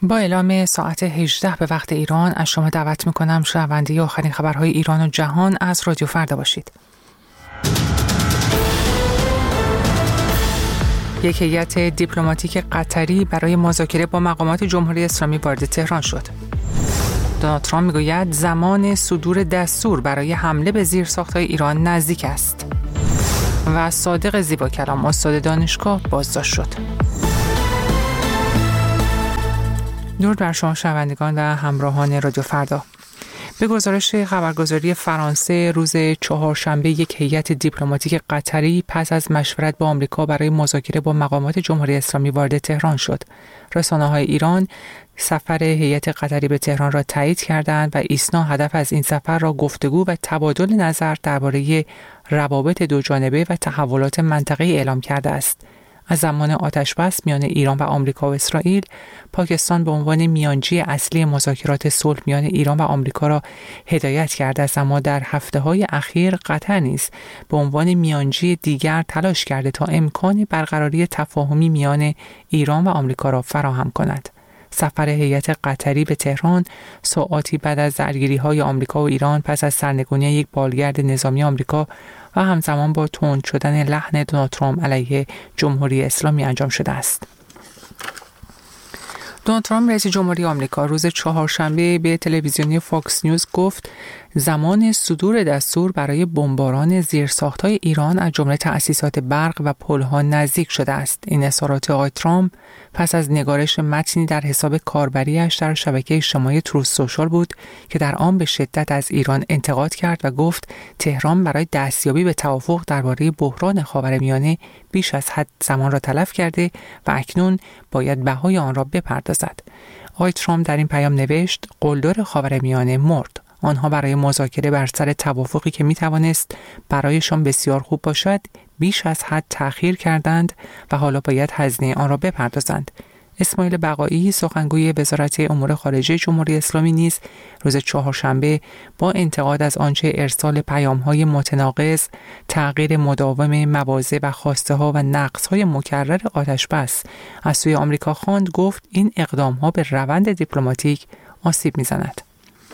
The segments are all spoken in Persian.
با اعلام ساعت 18 به وقت ایران از شما دعوت میکنم شنونده آخرین خبرهای ایران و جهان از رادیو فردا باشید. یک هیئت دیپلماتیک قطری برای مذاکره با مقامات جمهوری اسلامی وارد تهران شد. دونالد ترامپ میگوید زمان صدور دستور برای حمله به زیرساخت‌های ایران نزدیک است. و صادق زیباکلام استاد دانشگاه بازداشت شد. درود بر شما شنوندگان و همراهان رادیو فردا. به گزارش خبرگزاری فرانسه روز چهارشنبه یک هیئت دیپلماتیک قطری پس از مشورت با آمریکا برای مذاکره با مقامات جمهوری اسلامی وارد تهران شد. رسانه‌های ایران سفر هیئت قطری به تهران را تایید کردند و ایسنا هدف از این سفر را گفتگو و تبادل نظر درباره روابط دوجانبه و تحولات منطقه‌ای اعلام کرده است. از زمان آتش‌بس میان ایران و آمریکا و اسرائیل، پاکستان به عنوان میانجی اصلی مذاکرات صلح میان ایران و آمریکا را هدایت کرده است، اما در هفته‌های اخیر قطر نیز به عنوان میانجی دیگر تلاش کرده تا امکان برقراری تفاهمی میان ایران و آمریکا را فراهم کند. سفر هیئت قطری به تهران ساعاتی بعد از درگیری‌های آمریکا و ایران پس از سرنگونی یک بالگرد نظامی آمریکا و همزمان با تند شدن لحن دونالد ترامپ علیه جمهوری اسلامی انجام شده است. دونالد ترامپ رئیس جمهوری آمریکا روز چهارشنبه به تلویزیونی فاکس نیوز گفت زمان صدور دستور برای بمباران زیرساخت‌های ایران از جمله تأسیسات برق و پل‌ها نزدیک شده است. این اظهارات آقای ترامپ پس از نگارش متنی در حساب کاربری‌اش در شبکه اجتماعی تروث سوشال بود که در آن به شدت از ایران انتقاد کرد و گفت تهران برای دستیابی به توافق درباره بحران خاورمیانه بیش از حد زمان را تلف کرده و اکنون باید بهای آن را بپردازد. آقای ترامپ در این پیام نوشت قلدر خاورمیانه مرد. آنها برای مذاکره بر سر توافقی که میتوانست برایشان بسیار خوب باشد بیش از حد تأخیر کردند و حالا باید هزینه آن را بپردازند. اسماعیل بقایی سخنگوی وزارت امور خارجه جمهوری اسلامی نیز روز چهارشنبه با انتقاد از آنچه ارسال پیام‌های متناقض، تغییر مداوم مواضع و خواسته‌ها و نقص‌های مکرر آتش‌بس از سوی آمریکا خواند، گفت این اقدام‌ها به روند دیپلماتیک آسیب می‌زند.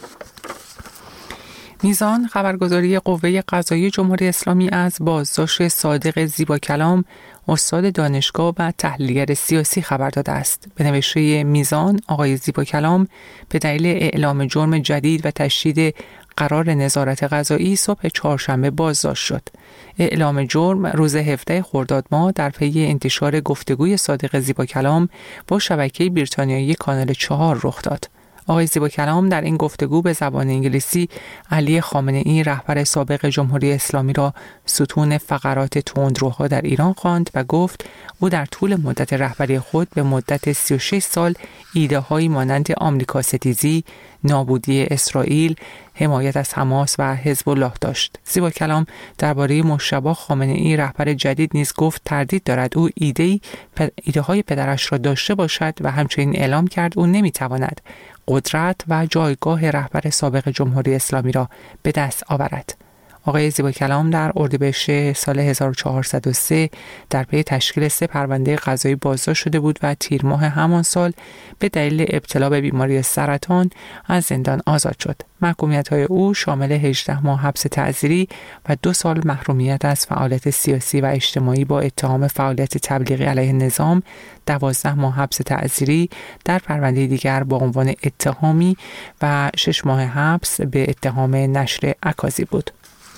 میزان خبرگزاری قوه قضاییه جمهوری اسلامی از بازداشت صادق زیباکلام استاد دانشگاه و تحلیلگر سیاسی خبر داده است. به نوشته میزان، آقای زیباکلام به دلیل اعلام جرم جدید و تشدید قرار نظارت قضایی صبح چهارشنبه بازداشت شد. اعلام جرم روز 17 خرداد ماه در پی انتشار گفتگوی صادق زیباکلام با شبکه بریتانیایی کانال 4 رخ داد. آقای زیباکلام در این گفتگو به زبان انگلیسی علی خامنه‌ای رهبر سابق جمهوری اسلامی را ستون فقرات تندروها در ایران خواند و گفت او در طول مدت رهبری خود به مدت 36 سال ایده‌هایی مانند آمریکا ستیزی، نابودی اسرائیل، حمایت از حماس و حزب الله داشت. زیباکلام درباره مجتبی خامنه‌ای رهبر جدید نیز گفت تردید دارد او ایده‌های پدرش را داشته باشد و همچنین اعلام کرد او نمی‌تواند قدرت و جایگاه رهبر سابق جمهوری اسلامی را به دست آورد. آقای زیباکلام در اردیبهشت سال 1403 در پی تشکیل 3 پرونده قضایی بازداشت شده بود و تیر ماه همان سال به دلیل ابتلا به بیماری سرطان از زندان آزاد شد. محکومیت‌های او شامل 18 ماه حبس تعزیری و 2 سال محرومیت از فعالیت سیاسی و اجتماعی با اتهام فعالیت تبلیغی علیه نظام، 12 ماه حبس تعزیری در پرونده دیگر با عنوان اتهامی و 6 ماه حبس به اتهام نشر اکاذیب بود.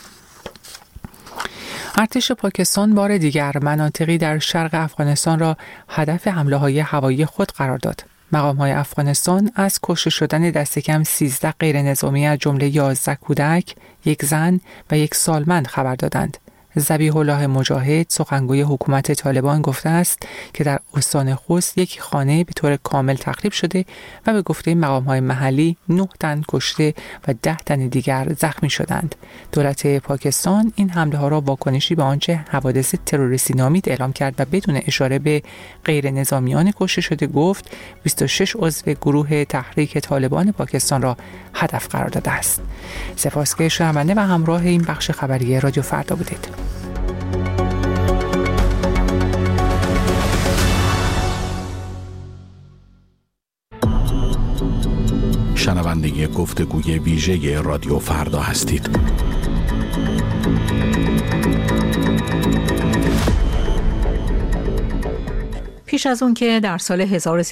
ارتش پاکستان بار دیگر مناطقی در شرق افغانستان را هدف حمله‌های هوایی خود قرار داد. مقام‌های افغانستان از کشته شدن دست کم 13 غیر نظامی از جمله 11 کودک، 1 زن و 1 سالمند خبر دادند. ذبیح الله مجاهد سخنگوی حکومت طالبان گفته است که در استان خوست یک خانه به طور کامل تخریب شده و به گفته مقام‌های محلی 9 تن کشته و 10 تن دیگر زخمی شدند. دولت پاکستان این حمله ها را واکنشی به آنچه حوادث تروریستی نامید اعلام کرد و بدون اشاره به غیر نظامیان کشته شده گفت 26 عضو گروه تحریک طالبان پاکستان را هدف قرار داده است. سپاس که شنونده و همراه این بخش خبری رادیو فردا بودید. شنونده گفتگوی ویژه رادیو فردا هستید. پیش از اون که در سال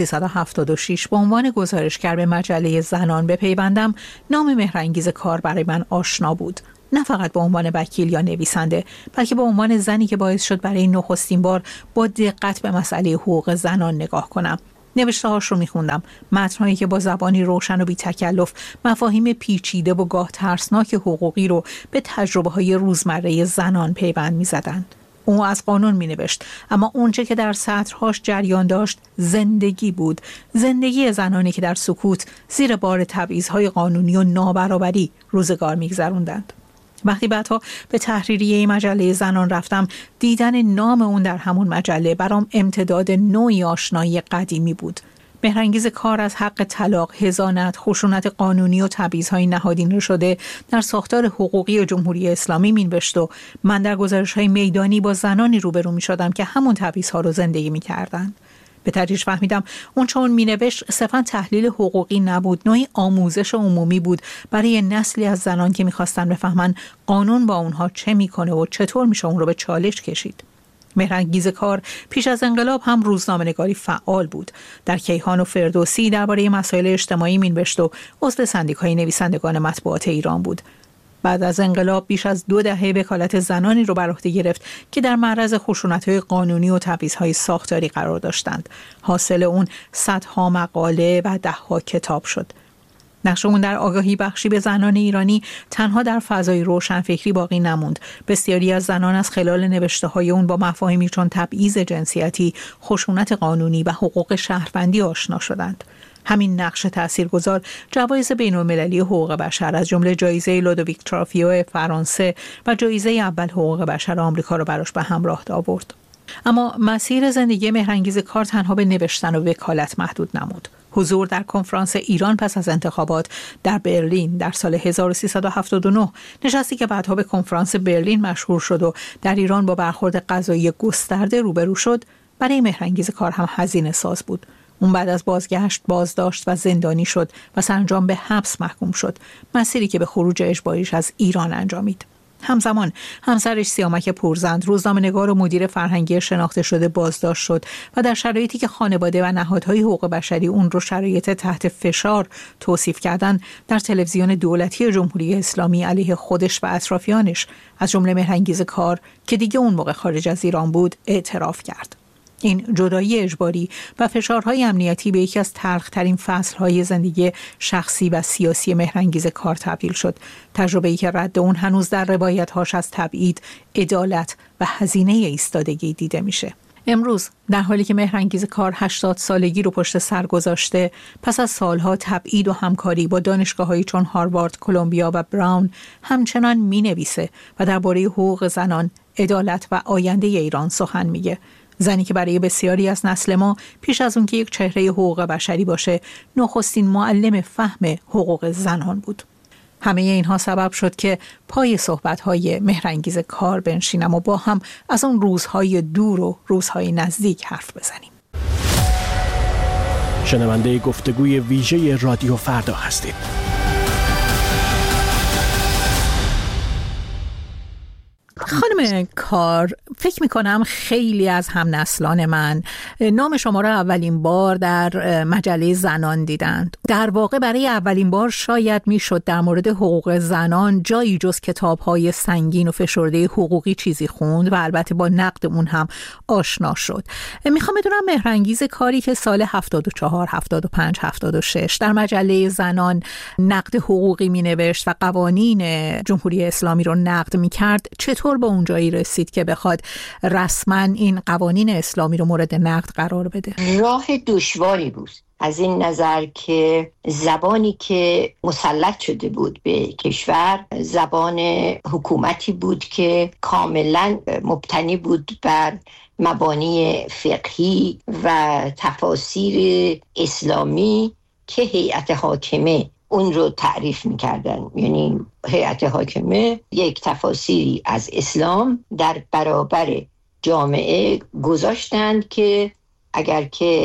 1376 به عنوان گزارشگر به مجله زنان بپیوندم، نام مهرانگیز کار برای من آشنا بود. نه فقط به عنوان وکیل یا نویسنده، بلکه به عنوان زنی که باعث شد برای نخستین بار با دقت به مسئله حقوق زنان نگاه کنم. نوشته‌هاش رو می‌خوندم، متن‌هایی که با زبانی روشن و بی تکلف مفاهیم پیچیده و گاه ترسناک حقوقی رو به تجربه‌های روزمره زنان پیوند می‌زدند. او از قانون می‌نوشت، اما اونچه که در سطرهاش جریان داشت زندگی بود، زندگی زنانی که در سکوت زیر بار تبعیض‌های قانونی و نابرابری روزگار می‌گذروندند. وقتی بعدها به تحریریه مجله زنان رفتم، دیدن نام اون در همون مجله برام امتداد نوعی آشنایی قدیمی بود. مهرانگیز کار از حق طلاق، حضانت، خشونت قانونی و تبعیض‌های نهادینه شده در ساختار حقوقی جمهوری اسلامی مینوشت و من در گزارش‌های میدانی با زنانی روبرو می‌شدم که همون تبعیض‌ها رو زندگی می‌کردند. به تدریج فهمیدم اون چون مینوشت صرفاً تحلیل حقوقی نبود، نوعی آموزش عمومی بود برای نسلی از زنان که می‌خواستن بفهمن قانون با اونها چه می‌کنه و چطور میشه اون رو به چالش کشید. مهرانگیز کار پیش از انقلاب هم روزنامه‌نگاری فعال بود. در کیهان و فردوسی درباره مسائل اجتماعی مینوشت و عضو سندیکای نویسندگان مطبوعات ایران بود. بعد از انقلاب بیش از 2 دهه وکالت زنانی رو بر عهده گرفت که در معرض خشونت‌های قانونی و تبعیض‌های ساختاری قرار داشتند. حاصل اون صدها مقاله و ده‌ها کتاب شد. نقش اون در آگاهی بخشی به زنان ایرانی تنها در فضای روشنفکری باقی نموند. بسیاری از زنان از خلال نوشته‌های اون با مفاهیمی چون تبعیض جنسیتی، خشونت قانونی و حقوق شهروندی آشنا شدند. همین نقش تاثیرگذار جوایز بین‌المللی حقوق بشر از جمله جایزه لودویک ترافیو فرانسه و جایزه اول حقوق بشر آمریکا را براش به همراه آورد. اما مسیر زندگی مهرانگیز کار تنها به نوشتن و وکالت محدود نمود. حضور در کنفرانس ایران پس از انتخابات در برلین در سال 1379، نشستی که بعدها به کنفرانس برلین مشهور شد و در ایران با برخورد قضایی گسترده روبرو شد، برای مهرانگیز کار هم هزینه ساز بود. اون بعد از بازگشت بازداشت و زندانی شد و سرانجام به حبس محکوم شد، مسیری که به خروج اجباریش از ایران انجامید. همزمان همسرش سیامک پورزند، روزنامه‌نگار و مدیر فرهنگی شناخته شده، بازداشت شد و در شرایطی که خانواده و نهادهای حقوق بشری اون رو شرایط تحت فشار توصیف کردند، در تلویزیون دولتی جمهوری اسلامی علیه خودش و اطرافیانش از جمله مهرانگیز کار که دیگه اون موقع خارج از ایران بود اعتراف کرد. این جدایی اجباری و فشارهای امنیتی به یکی از تلخ‌ترین فصل‌های زندگی شخصی و سیاسی مهرانگیز کار تبدیل شد. تجربه‌ای که رد اون هنوز در روایت‌هاش از تبعید، عدالت و هزینه ایستادگی دیده میشه. امروز در حالی که مهرانگیز کار 80 سالگی رو پشت سر گذاشته، پس از سالها تبعید و همکاری با دانشگاه‌هایی چون هاروارد، کلمبیا و براون همچنان می‌نویسه و درباره حقوق زنان، عدالت و آینده ایران سخن میگه. زنی که برای بسیاری از نسل ما پیش از اون که یک چهره حقوق بشری باشه، نخستین معلم فهم حقوق زنان بود. همه اینها سبب شد که پای صحبت‌های مهرانگیز کار بنشینم و با هم از اون روزهای دور و روزهای نزدیک حرف بزنیم. شنونده گفتگوی ویژه رادیو فردا هستید. خانم کار، فکر میکنم خیلی از همنسلان من نام شما را اولین بار در مجله زنان دیدند. در واقع برای اولین بار شاید میشد در مورد حقوق زنان جایی جز کتاب‌های سنگین و فشرده حقوقی چیزی خوند و البته با نقد اون هم آشنا شد. میخوام بدونم مهرانگیز کاری که سال 74، 75، 76 در مجله زنان نقد حقوقی مینوشت و قوانین جمهوری اسلامی رو نقد میکرد، چطور به اونجایی رسید که بخواد رسما این قوانین اسلامی رو مورد نقد قرار بده؟ راه دشواری بود از این نظر که زبانی که مسلط شده بود به کشور زبان حکومتی بود که کاملا مبتنی بود بر مبانی فقهی و تفاسیر اسلامی که هیئت حاکمه اون رو تعریف می‌کردن. یعنی هیئت حاکمه یک تفاسیری از اسلام در برابر جامعه گذاشتند که اگر که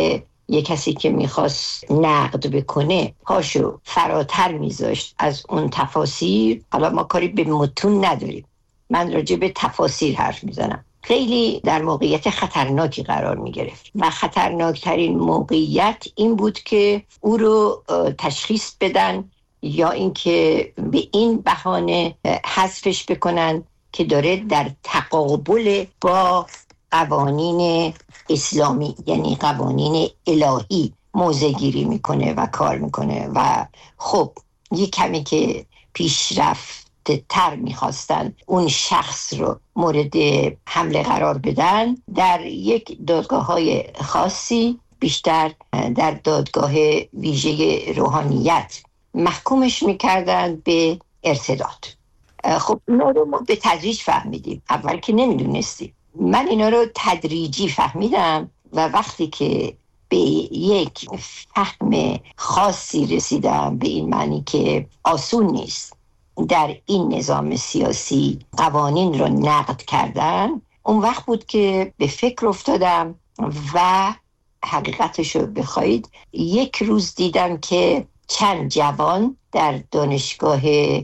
یه کسی که میخواست نقد بکنه پاشو فراتر میذاشت از اون تفاسیر. حالا ما کاری به متون نداریم، من راجع به تفاسیر حرف میزنم. خیلی در موقعیت خطرناکی قرار میگرفت و خطرناکترین موقعیت این بود که او رو تشخیص بدن یا اینکه به این بهانه حذفش بکنن که داره در تقابل با قوانین اسلامی، یعنی قوانین الهی موضع گیری میکنه و کار میکنه. و خب یه کمی که پیشرفت تر میخواستن اون شخص رو مورد حمله قرار بدن، در یک دادگاه‌های خاصی، بیشتر در دادگاه ویژه روحانیت، محکومش میکردن به ارتداد. خب اینا رو ما به تدریج فهمیدیم، اول که نمیدونستیم. من اینا رو تدریجی فهمیدم و وقتی که به یک فهم خاصی رسیدم، به این معنی که آسون نیست در این نظام سیاسی قوانین رو نقد کردن، اون وقت بود که به فکر افتادم و حقیقتش رو بخواید یک روز دیدم که چند جوان در دانشگاه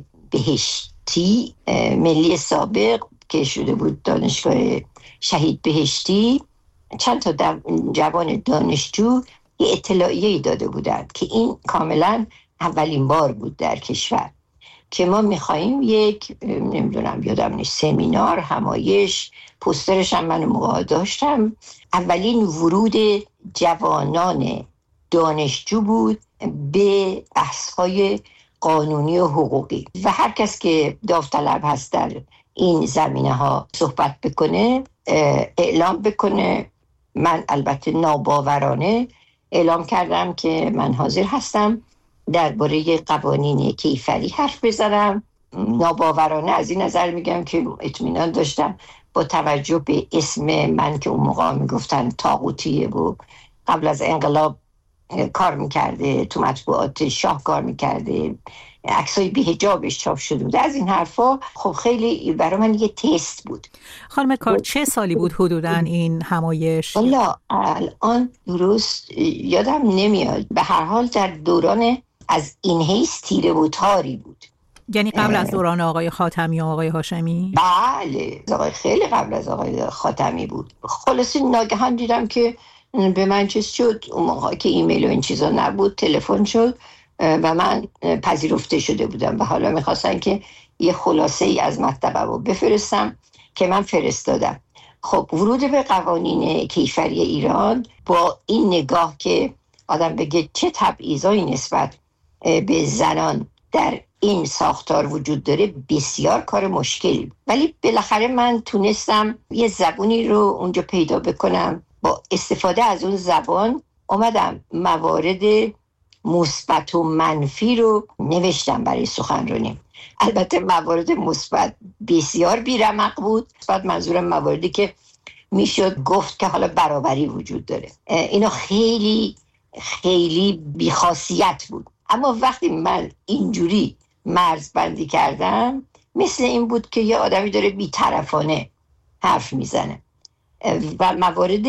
بهشتی ملی سابق که شده بود دانشگاه شهید بهشتی، چند تا جوان دانشجو یه اطلاعیه‌ای داده بودند که این کاملا اولین بار بود در کشور که ما میخواییم یک نمیدونم یادم نیست سمینار، همایش، پوسترش هم من موقع داشتم، اولین ورود جوانان دانشجو بود به بحث‌های قانونی و حقوقی و هر کس که داوطلب هست در این زمینه ها صحبت بکنه، اعلام بکنه. من البته ناباورانه اعلام کردم که من حاضر هستم درباره قوانین کیفری حرف بزنم. ناباورانه از این نظر میگم که اطمینان داشتم با توجه به اسم من که اون موقع میگفتن طاغوتیه و قبل از انقلاب کار میکرده، تو مطبوعات شاه کار میکرده، عکسای بی‌حجابش چاپ شده بود، از این حرفا. خب خیلی برای من یه تست بود. خانم کار چه سالی بود حدوداً این همایش؟ والا الان درست یادم نمیاد، به هر حال در دوران از این حیث تیره و تاری بود. یعنی قبل از دوران آقای خاتمی و آقای هاشمی؟ بله، خیلی قبل از آقای خاتمی بود. خلاصی ناگهان دیدم که به من چیز شد، اون موقع که ایمیل و این چیزا نبود، تلفن شد و من پذیرفته شده بودم و حالا میخواستن که یه خلاصه ای از مطلبه رو بفرستم که من فرستادم. خب ورود به قوانین کیفری ایران با این نگاه که آدم بگه چه تبعیضایی نسبت به زنان در این ساختار وجود داره، بسیار کار مشکلی، ولی بالاخره من تونستم یه زبونی رو اونجا پیدا بکنم. با استفاده از اون زبان اومدم موارد مثبت و منفی رو نوشتم برای سخنرانی. البته موارد مثبت بسیار بی‌رمق بود. مثبت منظورم مواردی که میشد گفت که حالا برابری وجود داره، اینا خیلی خیلی بی‌خاصیت بود. اما وقتی من اینجوری مرزبندی کردم، مثل این بود که یه آدمی داره بی‌طرفانه حرف میزنه و موارد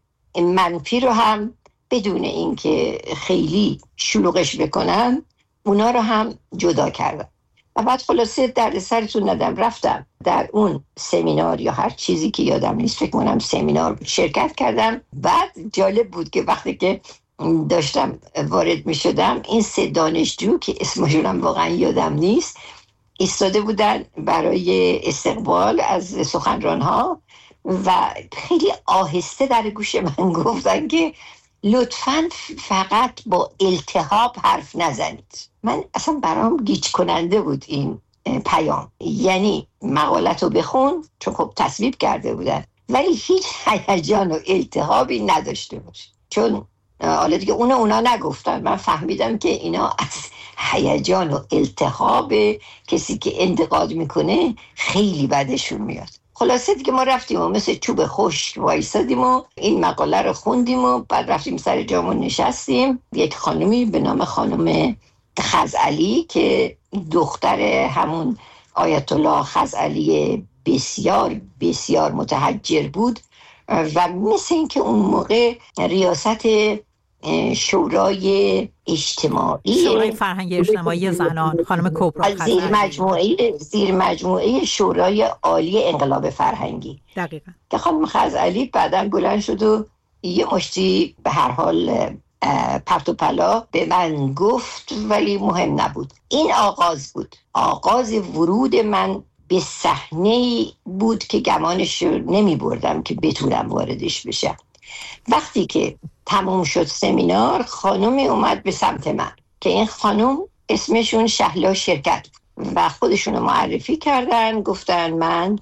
منفی رو هم بدون اینکه خیلی شلوغش بکنم اونا رو هم جدا کردم. و بعد خلاصه درد سرتون ندم، رفتم در اون سمینار یا هر چیزی که یادم نیست، فکر کنم سمینار شرکت کردم. بعد جالب بود که وقتی که داشتم وارد می شدم، این 3 دانشجو که اسمشون هم واقعا یادم نیست ایستاده بودن برای استقبال از سخنرانها و خیلی آهسته در گوش من گفتن که لطفاً فقط با التهاب حرف نزنید. من اصلا برام گیج کننده بود این پیام، یعنی مقالت رو بخون، چون خب تصویب کرده بودن، ولی هیچ هیجان و التهابی نداشته باشه. چون حالا دیگه اونا نگفتن، من فهمیدم که اینا از هیجان و التهاب کسی که انتقاد میکنه خیلی بدشون میاد. خلاصه دیگه ما رفتیم و مثل چوب خشک وایسادیم و این مقاله رو خوندیم و بعد رفتیم سر جامون نشستیم. یک خانمی به نام خانم خزعلی که دختر همون آیت الله خزعلی بسیار بسیار متحجر بود و مثل این که اون موقع ریاست شورای اجتماعی، شورای فرهنگی اجتماعی زنان، خانم کبرا خزعلی، زیر مجموعه شورای عالی انقلاب فرهنگی. دقیقاً. که خانم خزعلی بعداً بلند شد و یه مشتی به هر حال پرت و پلا به من گفت، ولی مهم نبود. این آغاز بود، آغاز ورود من به صحنه بود که گمانش نمی بردم که بتونم واردش بشم. وقتی که تموم شد سمینار، خانومی اومد به سمت من که این خانوم اسمشون شهلا شرکت و خودشونو معرفی کردن. گفتن من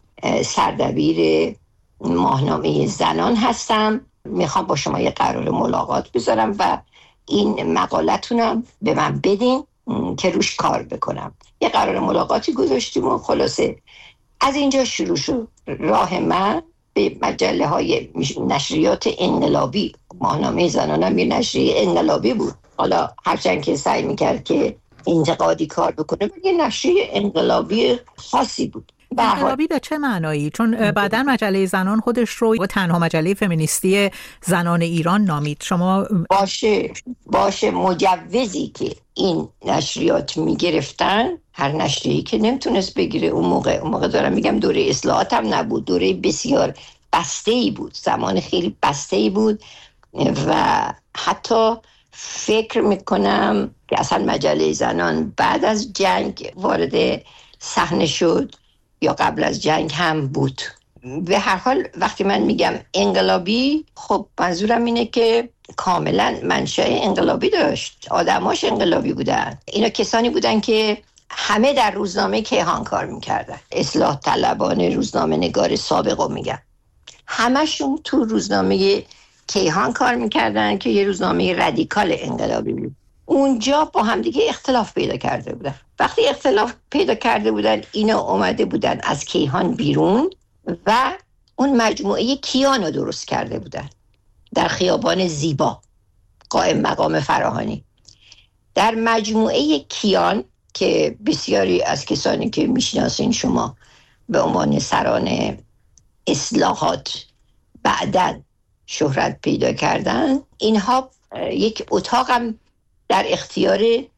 سردبیر ماهنامه زنان هستم، میخوام با شما یه قرار ملاقات بذارم و این مقالتونم به من بدین که روش کار بکنم. یه قرار ملاقاتی گذاشتیم و خلاصه از اینجا شروع شد راه من به مجله های نشریات انقلابی. ماهنامه زنانم یه نشریه انقلابی بود، حالا هرچند که سعی میکرد که انتقادی کار بکنه، ولی یه نشریه انقلابی خاصی بود. انقلابی به چه معنایی؟ چون بعداً مجله زنان خودش رو تنها مجله فمینیستی زنان ایران نامید. شما باشه مجوزی که این نشریات میگرفتن، هر نشریه‌ای که نمیتونست بگیره اون موقع دارم میگم دوره اصلاحات هم نبود، دوره بسیار بسته‌ای بود، زمان خیلی بسته‌ای بود و حتی فکر میکنم که اصلا مجله زنان بعد از جنگ وارد صحنه شد یا قبل از جنگ هم بود. به هر حال وقتی من میگم انقلابی، خب منظورم اینه که کاملا منشأ انقلابی داشت، آدماش انقلابی بودن. اینا کسانی بودن که همه در روزنامه کیهان کار میکردن، اصلاح طلبان روزنامه نگار سابقو میگم، همشون تو روزنامه کیهان کار میکردن که یه روزنامه رادیکال انقلابی بود. اونجا با همدیگه اختلاف پیدا کرده بودن. وقتی اختلاف پیدا کرده بودن، اینا اومده بودن از کیهان بیرون و اون مجموعه کیان رو درست کرده بودن در خیابان زیبا قائم مقام فراهانی. در مجموعه کیان که بسیاری از کسانی که میشناسین شما به عنوان سران اصلاحات بعداً شهرت پیدا کردن، اینها یک اتاقم در اختیار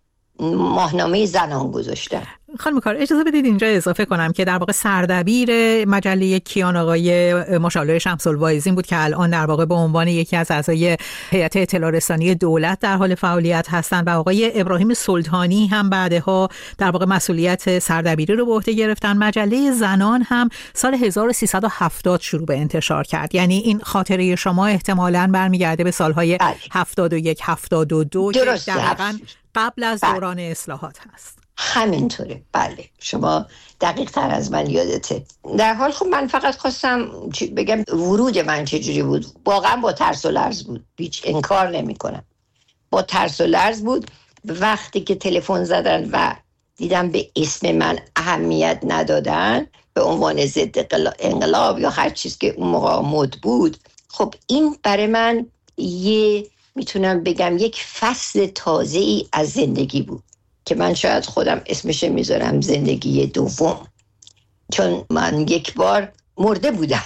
ماهنامه زنان گذاشتن. خانم کار اجازه بدید اینجا اضافه کنم که در واقع سردبیر مجله کیان آقای مشاور شمس الواعظین بود که الان در واقع به عنوان یکی از اعضای هیئت اطلاع رسانی دولت در حال فعالیت هستند و آقای ابراهیم سلطانی هم بعدها در واقع مسئولیت سردبیری رو به عهده گرفتن. مجله زنان هم سال 1370 شروع به انتشار کرد. یعنی این خاطره شما احتمالاً برمیگرده به سالهای 71 72 که دقیقاً قبل از دوران اصلاحات هست. همینطوره، بله، شما دقیق تر از من یادته. در حال خب من فقط خواستم بگم ورود من چجوری بود. واقعا با ترس و لرز بود، هیچ انکار نمی کنم، با ترس و لرز بود. وقتی که تلفن زدن و دیدم به اسم من اهمیت ندادن به عنوان ضد انقلاب یا هر چیز که اون موقع مد بود، خب این برای من میتونم بگم یک فصل تازه‌ای از زندگی بود که من شاید خودم اسمش میذارم زندگی دوم، چون من یک بار مرده بودم.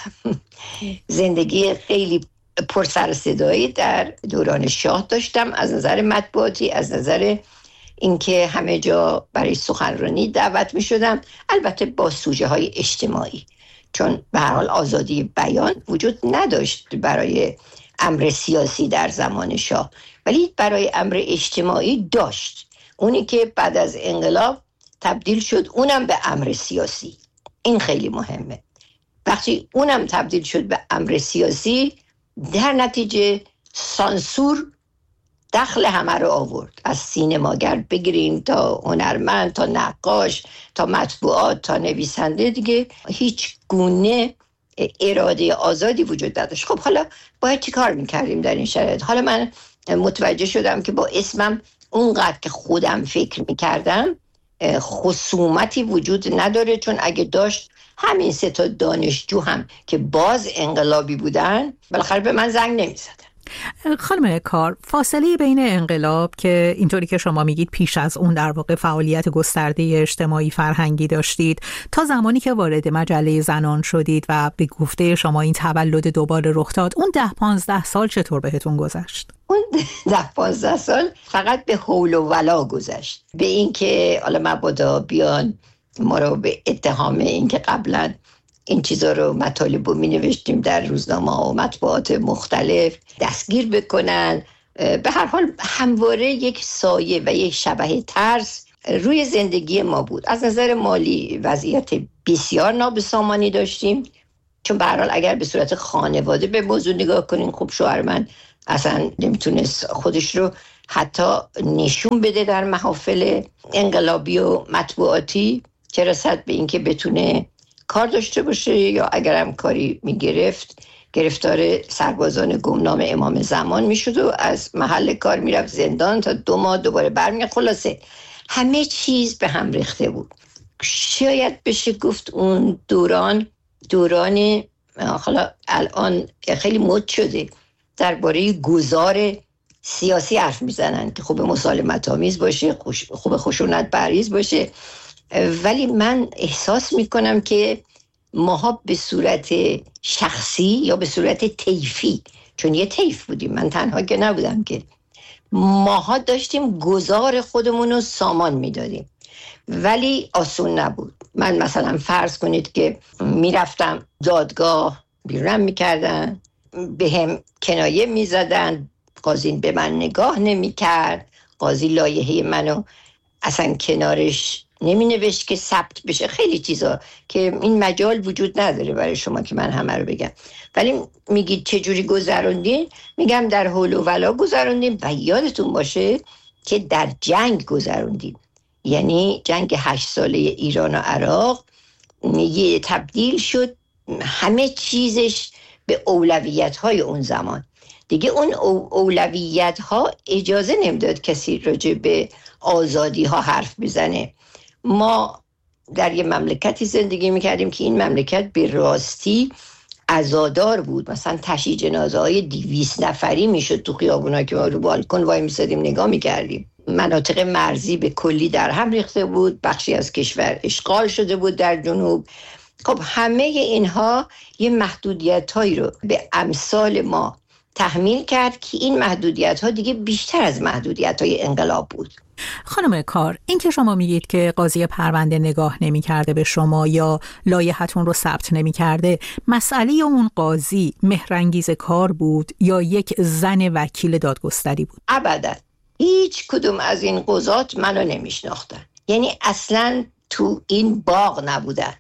زندگی خیلی پر سر و صدایی در دوران شاه داشتم، از نظر مطبوعاتی، از نظر اینکه همه جا برای سخنرانی دعوت میشدم، البته با سوژه های اجتماعی، چون به هر حال آزادی بیان وجود نداشت برای امر سیاسی در زمان شاه، ولی برای امر اجتماعی داشت. اونی که بعد از انقلاب تبدیل شد اونم به امر سیاسی. این خیلی مهمه. وقتی اونم تبدیل شد به امر سیاسی، در نتیجه سانسور دخل همه رو آورد، از سینماگر بگیریم تا هنرمند تا نقاش تا مطبوعات تا نویسنده، دیگه هیچ گونه اراده آزادی وجود نداشت. خب حالا باید چی کار میکردیم در این شرایط؟ حالا من متوجه شدم که با اسمم اونقدر که خودم فکر میکردم خصومتی وجود نداره، چون اگه داشت همین 3 تا دانشجو هم که باز انقلابی بودن بالاخره به من زنگ نمیزدن. خانم کار، فاصله بین انقلاب که اینطوری که شما میگید پیش از اون در واقع فعالیت گسترده اجتماعی فرهنگی داشتید تا زمانی که وارد مجله زنان شدید و به گفته شما این تولد دوباره رخ داد، اون 10-15 سال چطور بهتون گذشت؟ اون 10-15 سال فقط به حول و ولا گذشت، به این که حالا مبادا بیان ما رو به اتهام این که قبلا این چیزا رو مطالب رو می نوشتیم در روزنامه ها و مطبوعات مختلف دستگیر بکنن. به هر حال همواره یک سایه و یک شبح ترس روی زندگی ما بود. از نظر مالی وضعیت بسیار نابسامانی داشتیم، چون به هر حال اگر به صورت خانواده به موضوع نگاه کنین، خب شوهر من اصلا نمیتونست خودش رو حتی نشون بده در محافل انقلابی و مطبوعاتی، چه رسد به اینکه بتونه کار داشته باشه یا اگرم کاری میگرفت گرفتار سربازان گمنام امام زمان میشد و از محل کار میرفت زندان تا 2 ماه دوباره برمیگشت. خلاصه همه چیز به هم ریخته بود. شاید بشه گفت اون دوران حالا الان خیلی مد شده درباره گذار سیاسی حرف میزنن که خوب مسالمت آمیز باشه، خوب خشونت بریز باشه، ولی من احساس میکنم که ماها به صورت شخصی یا به صورت طیفی، چون یه طیف بودیم، من تنها که نبودم، که ماها داشتیم گذار خودمون رو سامان میدادیم، ولی آسون نبود. من مثلا فرض کنید که میرفتم دادگاه، بیرونم میکردن، به هم کنایه میزدن، قاضی به من نگاه نمیکرد، قاضی لایحه منو اصلا کنارش نمی نوشت که ثبت بشه، خیلی چیزا که این مجال وجود نداره برای شما که من همه رو بگم. ولی میگید چجوری گذروندین؟ میگم در حول و ولا گذروندیم و یادتون باشه که در جنگ گذروندیم. یعنی جنگ 8 ساله ایران و عراق یه تبدیل شد همه چیزش به اولویت‌های اون زمان. دیگه اون اولویت‌ها اجازه نمیداد کسی راجع به آزادی ها حرف بزنه. ما در یه مملکتی زندگی میکردیم که این مملکت به راستی عزادار بود. مثلا تشییع جنازه های 200 نفری میشد تو خیابونا که ما رو بالکن وای میسادیم نگاه میکردیم. مناطق مرزی به کلی در هم ریخته بود، بخشی از کشور اشغال شده بود در جنوب. خب همه اینها یه محدودیت هایی رو به امثال ما تحمیل کرد که این محدودیت ها دیگه بیشتر از محدودیت های انقلاب بود. خانم کار، این که شما میگید که قاضی پرونده نگاه نمی کرده به شما یا لایحتون رو ثبت نمی کرده، مسئله اون قاضی مهرانگیز کار بود یا یک زن وکیل دادگستری بود؟ ابدا هیچ کدوم از این قضات منو نمیشناختن، یعنی اصلا تو این باغ نبودن.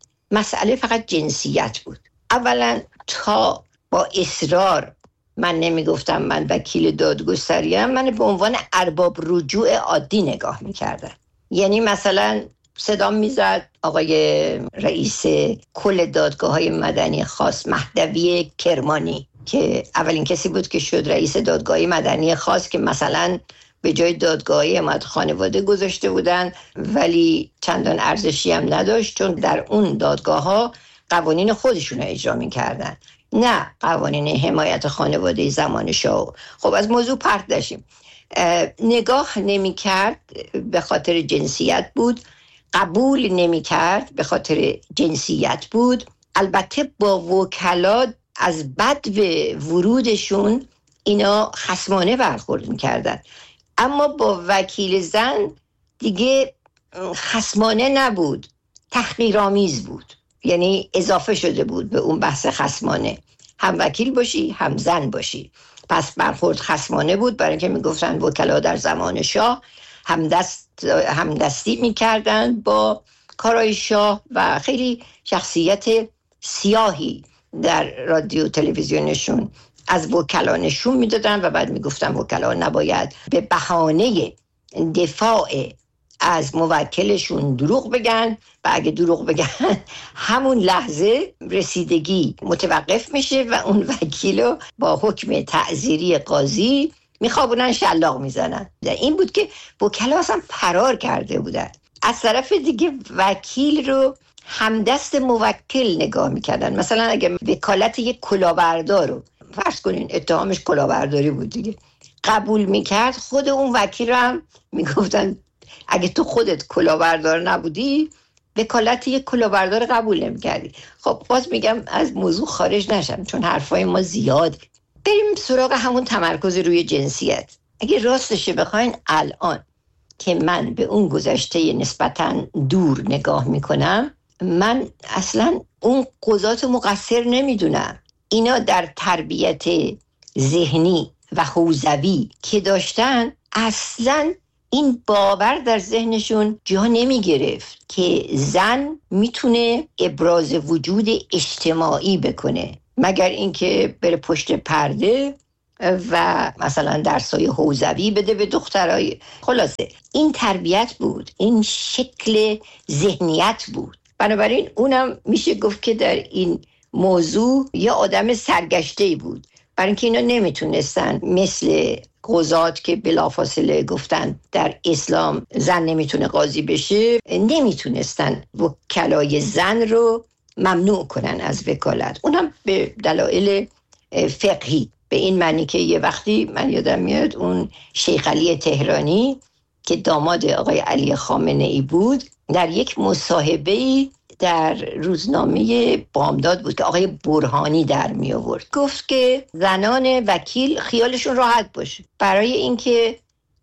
مسئله فقط جنسیت بود. اولا تا با اصرار من نمیگفتم من وکیل دادگستریم، من به عنوان ارباب رجوع عادی نگاه میکردن. یعنی مثلا صدام میزد آقای رئیس کل دادگاه‌های مدنی خاص مهدوی کرمانی که اولین کسی بود که شد رئیس دادگاه مدنی خاص، که مثلا به جای دادگاهی حمایت خانواده گذاشته بودن ولی چندان ارزشی هم نداشت، چون در اون دادگاه‌ها قوانین خودشون رو اجرا میکردن، نه قوانین حمایت خانواده زمان شاه. خب از موضوع پرت داشتیم. نگاه نمی کرد به خاطر جنسیت بود، قبول نمی کرد به خاطر جنسیت بود. البته با وکلا از بد به ورودشون اینا خصمانه برخورد می کردن، اما با وکیل زن دیگه خصمانه نبود، تحقیرآمیز بود. یعنی اضافه شده بود به اون بحث خصمانه، هم وکیل باشی هم زن باشی. پس برخورد خصمانه بود، برای اینکه میگفتن وکلا در زمان شاه همدستی میکردن با کارهای شاه و خیلی شخصیت سیاهی در رادیو تلویزیونشون از وکلا نشون میدادن و بعد میگفتن وکلا نباید به بهانه دفاع از موکلشون دروغ بگن و اگه دروغ بگن همون لحظه رسیدگی متوقف میشه و اون وکیلو با حکم تعزیری قاضی میخوابونن، شلاق میزنن. این بود که وکلا اصلا فرار کرده بودن. از طرف دیگه وکیل رو همدست موکل نگاه میکردن. مثلا اگه وکالت یک کلاهبردار رو فرض کنین اتهامش کلاهبرداری بود دیگه قبول میکرد، خود اون وکیل رو هم میگفتن اگه تو خودت کلاهبردار نبودی وکالت یک کلاهبردار قبول نمی‌کردی. خب باز میگم از موضوع خارج نشم چون حرفای ما زیاد. بریم سراغ همون تمرکز روی جنسیت. اگه راستش بخواین الان که من به اون گذشته نسبتاً دور نگاه میکنم، من اصلا اون قضات مقصر نمیدونم. اینا در تربیت ذهنی و حوزوی که داشتن اصلا این باور در ذهنشون جا نمی گرفت که زن میتونه ابراز وجود اجتماعی بکنه، مگر اینکه بره پشت پرده و مثلا درسای حوزوی بده به دخترای. خلاصه این تربیت بود، این شکل ذهنیت بود. بنابراین اونم میشه گفت که در این موضوع یا آدم سرگشته‌ای بود، برای اینکه اینا نمیتونستن مثل قضات که بلافاصله گفتن در اسلام زن نمیتونه قاضی بشه، نمیتونستن وکلای زن رو ممنوع کنن از وکالت، اونم به دلایل فقهی. به این معنی که یه وقتی من یادم میاد اون شیخ علی تهرانی که داماد آقای علی خامنه‌ای بود، در یک مصاحبه‌ای در روزنامه بامداد بود که آقای برهانی در می آورد، گفت که زنان وکیل خیالشون راحت باشه، برای اینکه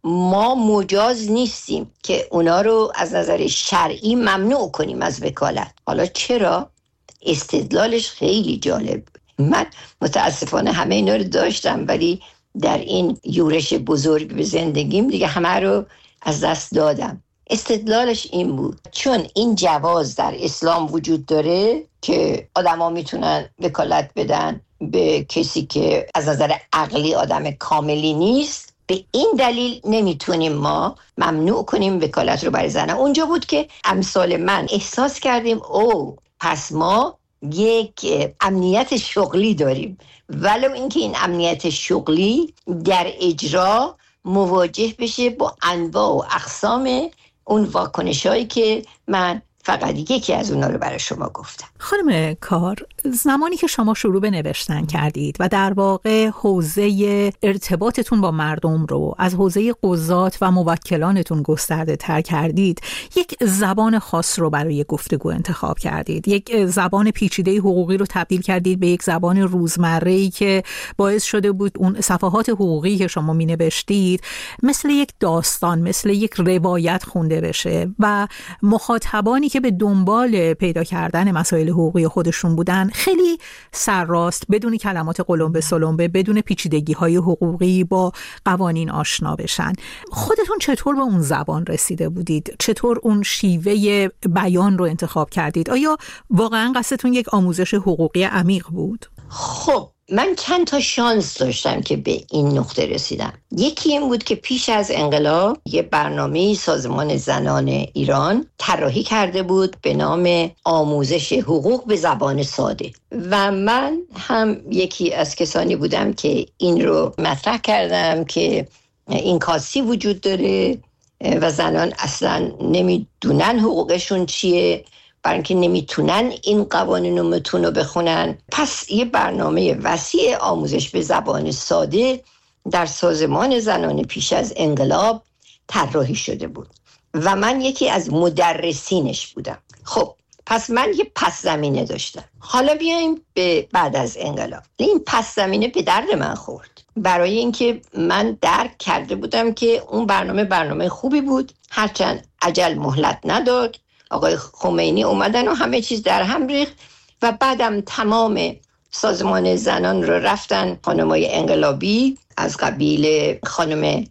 ما مجاز نیستیم که اونا رو از نظر شرعی ممنوع کنیم از وکالت. حالا چرا؟ استدلالش خیلی جالب. من متاسفانه همه اینا رو داشتم، ولی در این یورش بزرگ به زندگیم دیگه همه رو از دست دادم. استدلالش این بود چون این جواز در اسلام وجود داره که آدما میتونن وکالت بدن به کسی که از نظر عقلی آدم کاملی نیست، به این دلیل نمیتونیم ما ممنوع کنیم وکالت رو برای زنان. اونجا بود که امثال من احساس کردیم او پس ما یک امنیت شغلی داریم، ولو اینکه این امنیت شغلی در اجرا مواجه بشه با انواع و اقسام اون واکنشایی که من فقط یکی از اونا رو برای شما گفتم. خانم کار، زمانی که شما شروع به نوشتن کردید و در واقع حوزه ارتباطتون با مردم رو از حوزه قضات و موکلانتون گسترده تر کردید، یک زبان خاص رو برای گفتگو انتخاب کردید. یک زبان پیچیده حقوقی رو تبدیل کردید به یک زبان روزمره‌ای که باعث شده بود اون صفحات حقوقی که شما می نوشتید مثل یک داستان، مثل یک روایت خونده بشه و مخاطبانی که به دنبال پیدا کردن مسائل حقوقی خودشون بودن خیلی سرراست، بدون کلمات قلمبه سلمبه، بدون پیچیدگی‌های حقوقی با قوانین آشنا بشن. خودتون چطور به اون زبان رسیده بودید؟ چطور اون شیوه بیان رو انتخاب کردید؟ آیا واقعا قصدتون یک آموزش حقوقی عمیق بود؟ خب من چند تا شانس داشتم که به این نقطه رسیدم. یکی این بود که پیش از انقلاب یه برنامه سازمان زنان ایران طراحی کرده بود به نام آموزش حقوق به زبان ساده و من هم یکی از کسانی بودم که این رو مطرح کردم که این کاسی وجود داره و زنان اصلا نمیدونن حقوقشون چیه، برای اینکه نمیتونن این قوانین و متون رو بخونن. پس یه برنامه وسیع آموزش به زبان ساده در سازمان زنان پیش از انقلاب طراحی شده بود و من یکی از مدرسینش بودم. خب پس من یه پس زمینه داشتم. حالا بیایم به بعد از انقلاب. این پس زمینه به درد من خورد، برای اینکه من درک کرده بودم که اون برنامه خوبی بود، هرچند عجل مهلت نداد. آقای خمینی اومدن و همه چیز در هم ریخت و بعدم تمام سازمان زنان رو رفتن خانمای انقلابی از قبیل خانم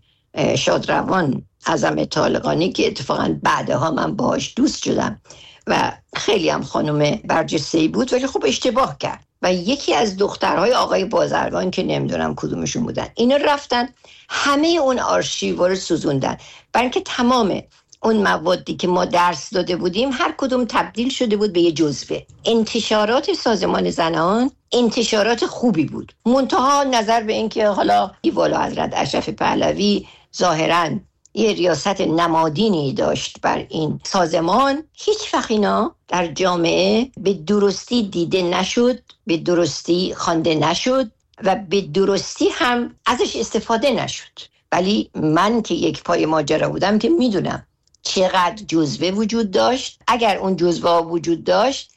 شادروان اعظم طالقانی که اتفاقا بعدها من باهاش دوست شدم و خیلی هم خانم برجسته‌ای بود، ولی خب اشتباه کرد و یکی از دخترهای آقای بازرگان که نمیدونم کدومشون بودن، اینا رفتن همه اون آرشیو رو سوزوندن، برای اینکه تمام اون موادی که ما درس داده بودیم هر کدوم تبدیل شده بود به یه جزوه. انتشارات سازمان زنان انتشارات خوبی بود، منتها نظر به این که حالا والا حضرت اشرف پهلوی ظاهراً یه ریاست نمادینی داشت بر این سازمان، هیچ وقت اینا در جامعه به درستی دیده نشد، به درستی خوانده نشد و به درستی هم ازش استفاده نشد. ولی من که یک پای ماجرا بودم که میدونم چقدر جزوه وجود داشت. اگر اون جزوه وجود داشت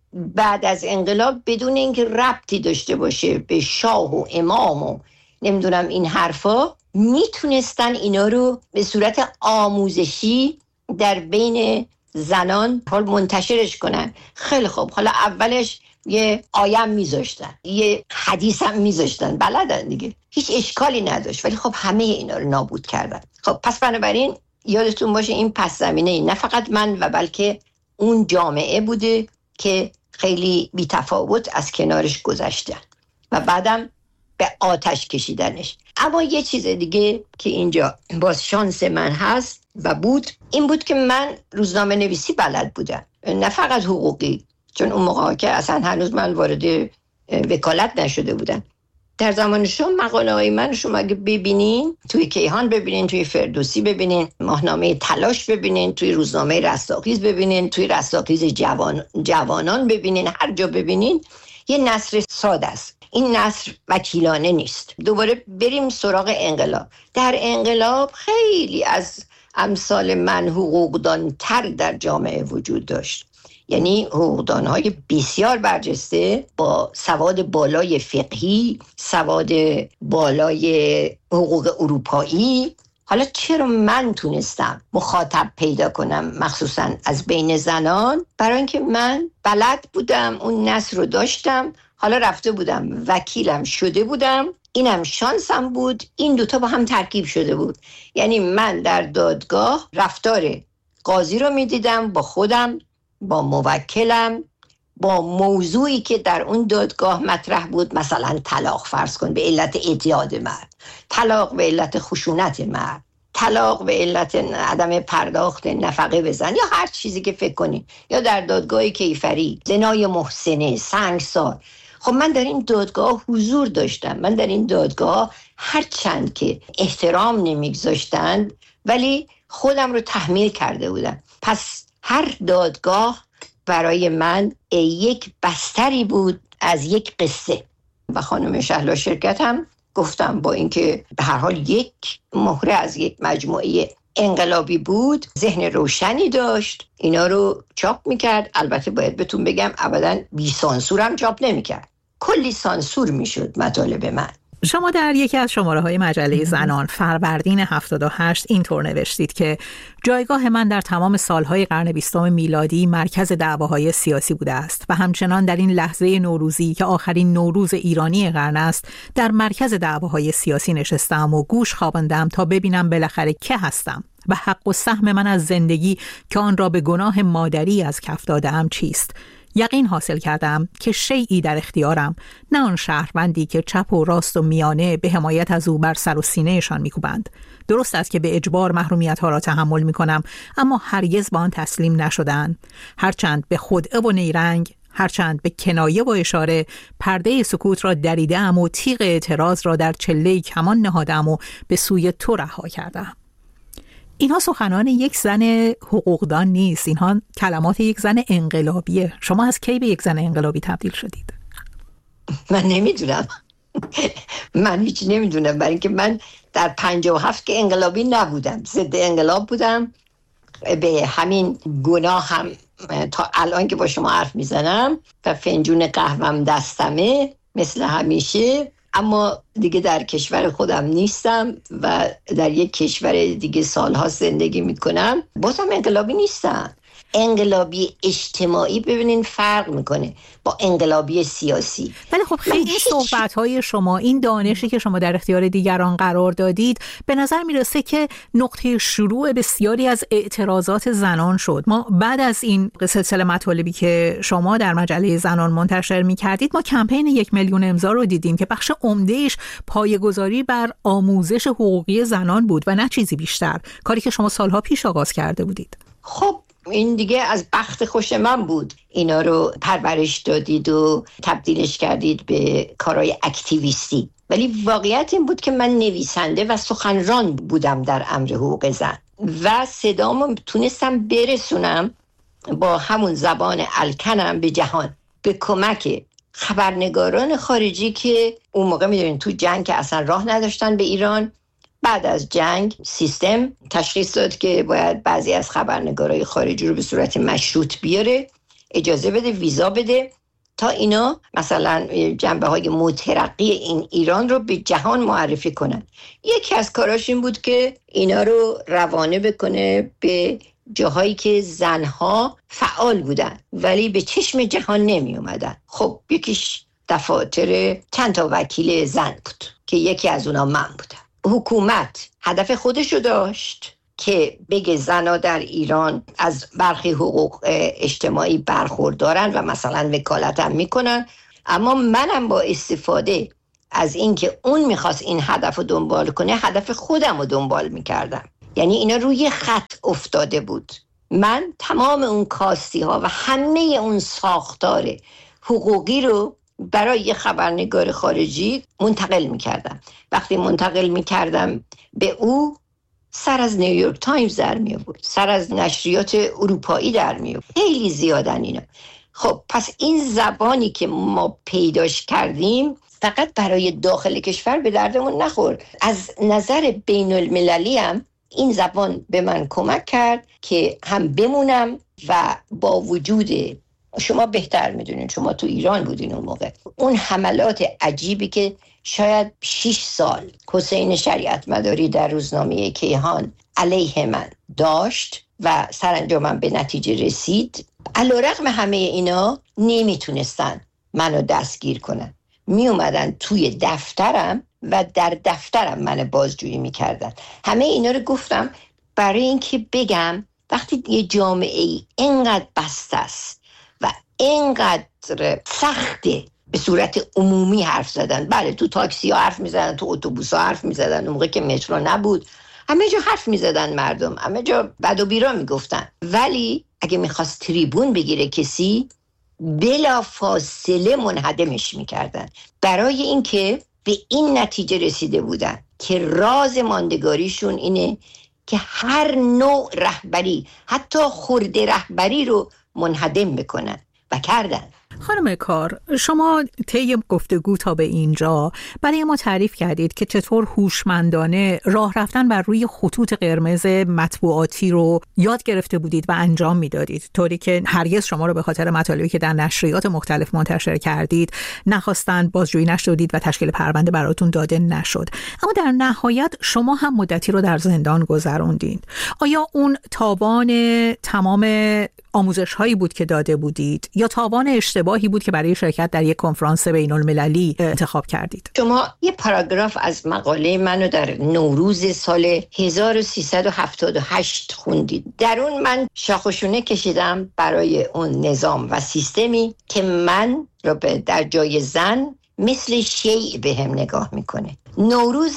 بعد از انقلاب بدون اینکه ربطی داشته باشه به شاه و امام و نمیدونم این حرفا، میتونستن اینا رو به صورت آموزشی در بین زنان منتشرش کنن. خیلی خوب، حالا اولش یه آیم میذاشتن، یه حدیث هم میذاشتن، بلدن دیگه، هیچ اشکالی نداشت، ولی خب همه اینا رو نابود کردن. خب پس بنابراین یادتون باشه این پس زمینه نه فقط من و بلکه اون جامعه بوده که خیلی بی‌تفاوت از کنارش گذشتن و بعدم به آتش کشیدنش. اما یه چیز دیگه که اینجا باز شانس من هست و بود، این بود که من روزنامه نویسی بلد بودم، نه فقط حقوقی، چون اون موقع که اصلا هنوز من وارد وکالت نشده بودم. در زمان شما مقاله های من شما اگه ببینین، توی کیهان ببینین، توی فردوسی ببینین، ماهنامه تلاش ببینین، توی روزنامه رستاخیز ببینین، توی رستاخیز جوانان ببینین، هر جا ببینین یه نثر ساده است. این نثر وکیلانه نیست. دوباره بریم سراغ انقلاب. در انقلاب خیلی از امثال من حقوقدان تر در جامعه وجود داشت، یعنی حقوقدان‌های بسیار برجسته با سواد بالای فقهی، سواد بالای حقوق اروپایی. حالا چرا من تونستم مخاطب پیدا کنم مخصوصا از بین زنان؟ برای اینکه من بلد بودم، اون نثر رو داشتم، حالا رفته بودم وکیلم شده بودم، اینم شانسم بود، این دوتا با هم ترکیب شده بود. یعنی من در دادگاه رفتار قاضی رو میدیدم با خودم، با موکلم، با موضوعی که در اون دادگاه مطرح بود، مثلا طلاق فرض کن به علت اعتیاد مرد، طلاق به علت خشونت مرد، طلاق به علت عدم پرداخت نفقه به زن، یا هر چیزی که فکر کنی، یا در دادگاه کیفری زنای محسنه، سنگسار. خب من در این دادگاه حضور داشتم. من در این دادگاه هر چند که احترام نمیگذاشتند ولی خودم رو تحمیل کرده بودم. پس هر دادگاه برای من یک بستری بود از یک قصه. و خانم شهلا شرکت هم گفتم با اینکه به هر حال یک مهره از یک مجموعه انقلابی بود، ذهن روشنی داشت، اینا رو چاپ میکرد. البته باید بهتون بگم ابداً بی سانسور هم چاپ نمیکرد، کلی سانسور میشد مطالب من. شما در یکی از شماره‌های مجله زنان فروردین 78 اینطور نوشتید که جایگاه من در تمام سالهای قرن 20 میلادی مرکز دعواهای سیاسی بوده است و همچنان در این لحظه نوروزی که آخرین نوروز ایرانی قرن است در مرکز دعواهای سیاسی نشستم و گوش خواباندم تا ببینم بالاخره که هستم و حق و سهم من از زندگی که آن را به گناه مادری از کف دادم چیست. یقین حاصل کردم که شیئی در اختیارم، نه آن شهروندی که چپ و راست و میانه به حمایت از او بر سر و سینه‌شان می‌کوبند. درست است که به اجبار محرومیت‌ها را تحمل می‌کنم، اما هرگز با آن تسلیم نشدند. هرچند به خدعه و نیرنگ، هرچند به کنایه و اشاره پرده سکوت را دریدم و تیغ اعتراض را در چله کمان نهادم و به سوی تو رها کردم. اینها سخنان یک زن حقوقدان نیست، اینها کلمات یک زن انقلابیه. شما از کی به یک زن انقلابی تبدیل شدید؟ من نمیدونم. من هیچ نمیدونم، برای اینکه من در 57 که انقلابی نبودم، ضد انقلاب بودم. به همین گناه هم تا الان که با شما حرف میزنم و فنجون قهوهم دستمه مثل همیشه، اما دیگه در کشور خودم نیستم و در یک کشور دیگه سالها زندگی میکنم. بازم انقلابی نیستم. انقلابی اجتماعی ببینین فرق میکنه با انقلابی سیاسی. ولی خب خیلی صحبت‌های شما، این دانشی که شما در اختیار دیگران قرار دادید، به نظر میرسه که نقطه شروع بسیاری از اعتراضات زنان شد. ما بعد از این سلسله مطالبی که شما در مجله زنان منتشر میکردید، ما کمپین 1 میلیون امضا رو دیدیم که بخش عمدهش پایه‌گذاری بر آموزش حقوقی زنان بود و نه چیزی بیشتر، کاری که شما سالها پیش آغاز کرده بودید. خب این دیگه از بخت خوش من بود، اینا رو پرورش دادید و تبدیلش کردید به کارهای اکتیویستی. ولی واقعیت این بود که من نویسنده و سخنران بودم در امر حقوق زن و صدامو تونستم برسونم با همون زبان الکنم به جهان، به کمک خبرنگاران خارجی که اون موقع میدونین تو جنگ که اصلا راه نداشتن به ایران. بعد از جنگ سیستم تشخیص داد که باید بعضی از خبرنگارای خارجی رو به صورت مشروط بیاره اجازه بده، ویزا بده تا اینا مثلا جنبه‌های مترقی این ایران رو به جهان معرفی کنن. یکی از کاراش این بود که اینا رو روانه بکنه به جاهایی که زنها فعال بودن ولی به چشم جهان نمی اومدن. خب یکیش دفاتر چند تا وکیل زن بود که یکی از اونا من بودم. حکومت هدف خودش رو داشت که بگه زنها در ایران از برخی حقوق اجتماعی برخوردارن و مثلا وکالت هم میکنن، اما منم با استفاده از این که اون میخواست این هدف رو دنبال کنه، هدف خودم رو دنبال میکردم. یعنی اینا روی خط افتاده بود. من تمام اون کاستی ها و همه اون ساختار حقوقی رو برای یه خبرنگار خارجی منتقل میکردم. وقتی منتقل میکردم به او، سر از نیویورک تایمز در می آورد، سر از نشریات اروپایی در می آورد. خیلی زیادن اینا. خب پس این زبانی که ما پیداش کردیم فقط برای داخل کشور به دردمون نخورد. از نظر بین المللی هم این زبان به من کمک کرد که هم بمونم و با وجود، شما بهتر میدونین، شما تو ایران بودین اون موقع، اون حملات عجیبی که شاید 6 سال حسین شریعت مداری در روزنامه کیهان علیه من داشت و سرانجام به نتیجه رسید، علیرغم همه اینا نمیتونستن منو دستگیر کنن. می اومدن توی دفترم و در دفترم من بازجویی میکردن. همه اینا رو گفتم برای اینکه بگم وقتی یه جامعه اینقدر بسته است و اینقدر سخته به صورت عمومی حرف زدن، بله تو تاکسی ها حرف میزدن، تو اتوبوس ها حرف میزدن، اون موقع که مترو نبود همه جا حرف میزدن، مردم همه جا بد و بیرا میگفتن، ولی اگه میخواست تریبون بگیره کسی بلا فاصله منهدمش میکردن. برای اینکه به این نتیجه رسیده بودن که راز ماندگاریشون اینه که هر نوع رهبری، حتی خرده رهبری رو منهدم بکنن و کردن. خانم کار، شما طی گفتگو تا به اینجا برای ما تعریف کردید که چطور هوشمندانه راه رفتن بر روی خطوط قرمز مطبوعاتی رو یاد گرفته بودید و انجام میدادید، طوری که هرگز شما رو به خاطر مطالبی که در نشریات مختلف منتشر کردید نخواستند، بازجویی نشدید و تشکیل پرونده براتون داده نشد. اما در نهایت شما هم مدتی رو در زندان گذروندید. آیا اون تاوان تمام آموزش هایی بود که داده بودید یا تاوان اشتباهی بود که برای شرکت در یک کنفرانس بین المللی انتخاب کردید؟ شما یه پاراگراف از مقاله منو در نوروز سال 1378 خوندید. در اون من شاخوشونه کشیدم برای اون نظام و سیستمی که من رو در جای زن مثل شیء به هم نگاه میکنه. نوروز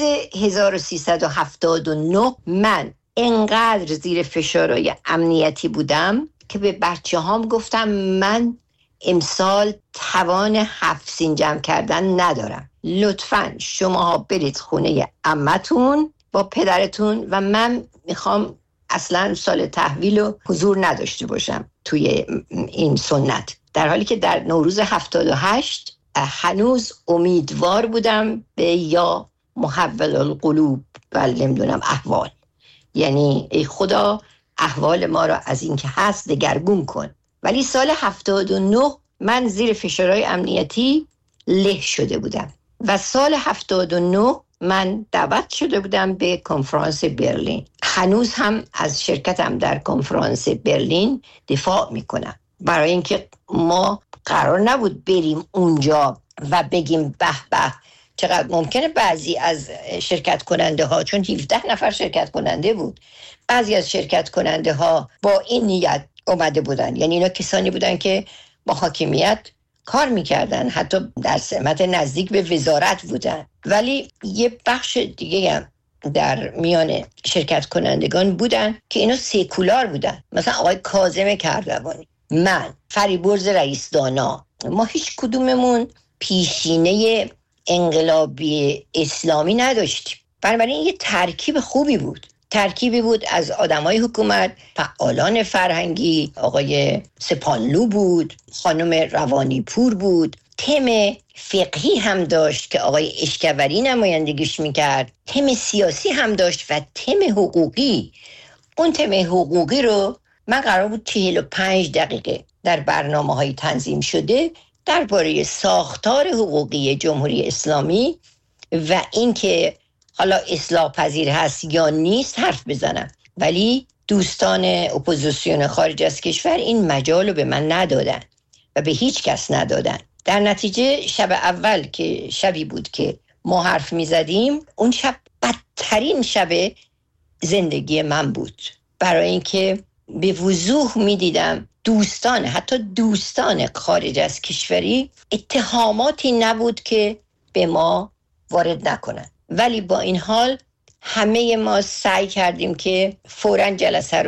1379 من انقدر زیر فشارهای امنیتی بودم که به بچه هام گفتم من امسال توان 7 سین جمع کردن ندارم، لطفاً شماها برید خونه عمتون با پدرتون و من میخوام اصلا سال تحویل و حضور نداشته باشم توی این سنت. در حالی که در نوروز 78 هنوز امیدوار بودم به یا محول القلوب و نمیدونم احوال، یعنی ای خدا احوال ما را از این که هست دگرگون کن. ولی سال 79 من زیر فشارهای امنیتی له شده بودم و سال 79 من دعوت شده بودم به کنفرانس برلین. هنوز هم از شرکتم در کنفرانس برلین دفاع میکنم، برای اینکه ما قرار نبود بریم اونجا و بگیم به به چقدر ممکنه بعضی از شرکت کننده ها، چون 17 نفر شرکت کننده بود، بعضی از شرکت کننده ها با این نیت اومده بودن، یعنی اینا کسانی بودن که با حاکمیت کار میکردن، حتی در سمت نزدیک به وزارت بودن، ولی یه بخش دیگه هم در میان شرکت کنندگان بودن که اینا سیکولار بودن، مثلا آقای کاظم کردوانی، من، فریبرز رئیس دانا، ما هیچ کدوممون پیشینه انقلابی اسلامی نداشتیم. بنابراین یه ترکیب خوبی بود، ترکیبی بود از آدمای حکومت، فعالان فرهنگی، آقای سپانلو بود، خانم روانی پور بود، تم فقهی هم داشت که آقای اشکوری نمایندگیش میکرد، تم سیاسی هم داشت و تم حقوقی. اون تم حقوقی رو من قرار بود 45 دقیقه در برنامه‌های تنظیم شده درباره ساختار حقوقی جمهوری اسلامی و اینکه حالا اصلاح پذیر هست یا نیست حرف بزنم، ولی دوستان اپوزیسیون خارج از کشور این مجال رو به من ندادن و به هیچ کس ندادن. در نتیجه شب اول که شبی بود که ما حرف می زدیم، اون شب بدترین شب زندگی من بود، برای اینکه به وضوح می دیدم دوستان، حتی دوستان خارج از کشوری، اتهاماتی نبود که به ما وارد نکنن، ولی با این حال همه ما سعی کردیم که فوراً جلسه